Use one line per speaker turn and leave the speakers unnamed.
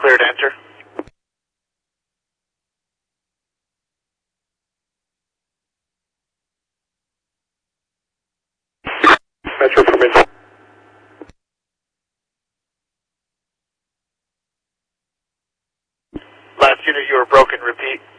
clear to enter. Metro permission. Last unit, you were broken. Repeat.